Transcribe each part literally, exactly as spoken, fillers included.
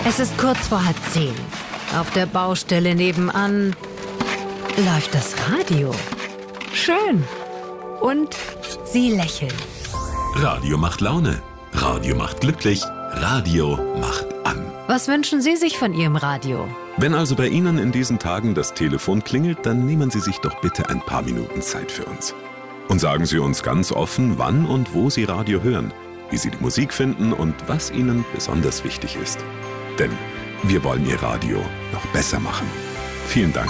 Es ist kurz vor halb zehn. Auf der Baustelle nebenan läuft das Radio. Schön. Und sie lächeln. Radio macht Laune. Radio macht glücklich. Radio macht an. Was wünschen Sie sich von Ihrem Radio? Wenn also bei Ihnen in diesen Tagen das Telefon klingelt, dann nehmen Sie sich doch bitte ein paar Minuten Zeit für uns. Und sagen Sie uns ganz offen, wann und wo Sie Radio hören, wie Sie die Musik finden und was Ihnen besonders wichtig ist. Denn wir wollen Ihr Radio noch besser machen. Vielen Dank.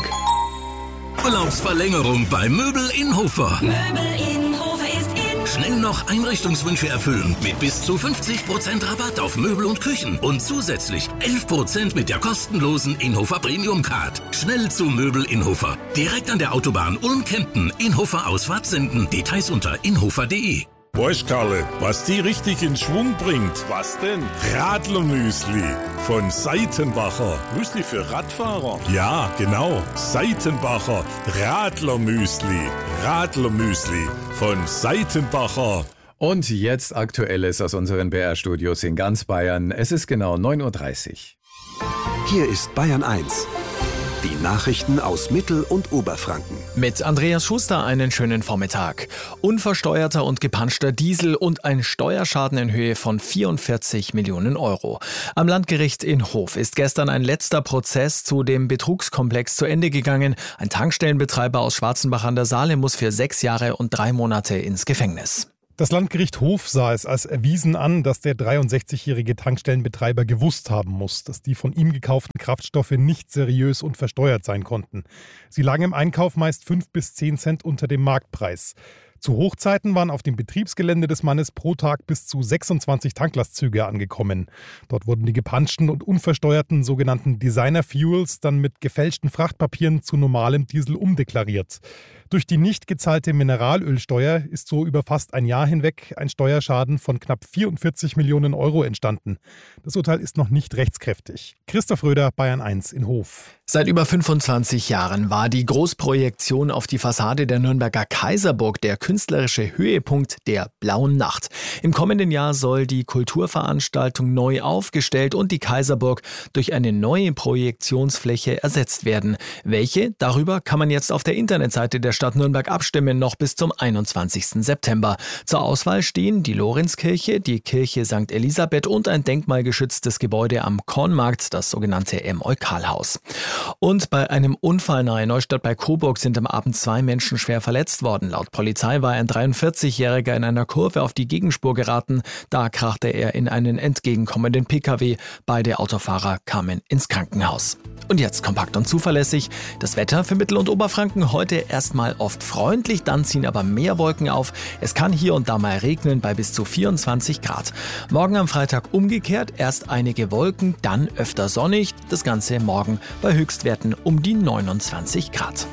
Urlaubsverlängerung bei Möbel in Hofer. Möbel in Hofer ist in. Schnell noch Einrichtungswünsche erfüllen mit bis zu fünfzig Prozent Rabatt auf Möbel und Küchen und zusätzlich elf Prozent mit der kostenlosen Inhofer Premium Card. Schnell zu Möbel in Hofer. Direkt an der Autobahn Ulm-Kempten. Inhofer Ausfahrt senden. Details unter inhofer punkt de. Weißt Karle, was die richtig in Schwung bringt? Was denn? Radlermüsli von Seitenbacher. Müsli für Radfahrer? Ja, genau. Seitenbacher Radlermüsli. Radlermüsli von Seitenbacher. Und jetzt Aktuelles aus unseren B R-Studios in ganz Bayern. Es ist genau neun Uhr dreißig. Hier ist Bayern eins. Die Nachrichten aus Mittel- und Oberfranken. Mit Andreas Schuster einen schönen Vormittag. Unversteuerter und gepanschter Diesel und ein Steuerschaden in Höhe von vierundvierzig Millionen Euro. Am Landgericht in Hof ist gestern ein letzter Prozess zu dem Betrugskomplex zu Ende gegangen. Ein Tankstellenbetreiber aus Schwarzenbach an der Saale muss für sechs Jahre und drei Monate ins Gefängnis. Das Landgericht Hof sah es als erwiesen an, dass der dreiundsechzigjährige Tankstellenbetreiber gewusst haben muss, dass die von ihm gekauften Kraftstoffe nicht seriös und versteuert sein konnten. Sie lagen im Einkauf meist fünf bis zehn Cent unter dem Marktpreis. Zu Hochzeiten waren auf dem Betriebsgelände des Mannes pro Tag bis zu sechsundzwanzig Tanklastzüge angekommen. Dort wurden die gepanschten und unversteuerten sogenannten Designer-Fuels dann mit gefälschten Frachtpapieren zu normalem Diesel umdeklariert. Durch die nicht gezahlte Mineralölsteuer ist so über fast ein Jahr hinweg ein Steuerschaden von knapp vierundvierzig Millionen Euro entstanden. Das Urteil ist noch nicht rechtskräftig. Christoph Röder, Bayern eins in Hof. Seit über fünfundzwanzig Jahren war die Großprojektion auf die Fassade der Nürnberger Kaiserburg der künstlerische Höhepunkt der Blauen Nacht. Im kommenden Jahr soll die Kulturveranstaltung neu aufgestellt und die Kaiserburg durch eine neue Projektionsfläche ersetzt werden. Welche? Darüber kann man jetzt auf der Internetseite der Stadt Nürnberg abstimmen, noch bis zum einundzwanzigsten September. Zur Auswahl stehen die Lorenzkirche, die Kirche Sankt Elisabeth und ein denkmalgeschütztes Gebäude am Kornmarkt, das sogenannte M-Eukal-Haus. Und bei einem Unfall nahe Neustadt bei Coburg sind am Abend zwei Menschen schwer verletzt worden. Laut Polizei war ein dreiundvierzigjähriger in einer Kurve auf die Gegenspur geraten. Da krachte er in einen entgegenkommenden Pkw. Beide Autofahrer kamen ins Krankenhaus. Und jetzt kompakt und zuverlässig. Das Wetter für Mittel- und Oberfranken heute erstmal oft freundlich, dann ziehen aber mehr Wolken auf. Es kann hier und da mal regnen bei bis zu vierundzwanzig Grad. Morgen am Freitag umgekehrt, erst einige Wolken, dann öfter sonnig. Das Ganze morgen bei Höchstwerten um die neunundzwanzig Grad.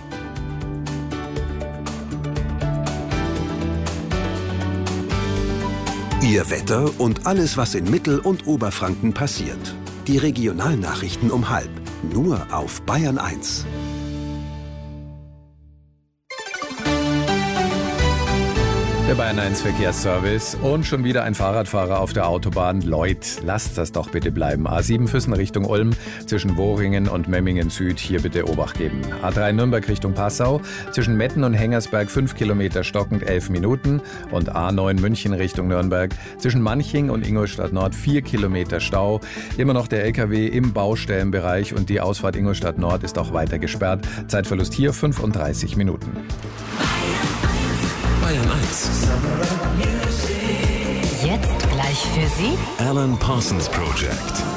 Ihr Wetter und alles, was in Mittel- und Oberfranken passiert. Die Regionalnachrichten um halb. Nur auf Bayern eins. Der Bayern eins Verkehrsservice und schon wieder ein Fahrradfahrer auf der Autobahn. Lloyd, lasst das doch bitte bleiben. A sieben Füssen Richtung Ulm, zwischen Wohringen und Memmingen Süd, hier bitte Obacht geben. A drei Nürnberg Richtung Passau, zwischen Metten und Hengersberg fünf Kilometer stockend, elf Minuten. Und A neun München Richtung Nürnberg, zwischen Manching und Ingolstadt Nord vier Kilometer Stau. Immer noch der L K W im Baustellenbereich und die Ausfahrt Ingolstadt Nord ist auch weiter gesperrt. Zeitverlust hier fünfunddreißig Minuten. Bayern eins. Jetzt gleich für Sie Alan Parsons Project.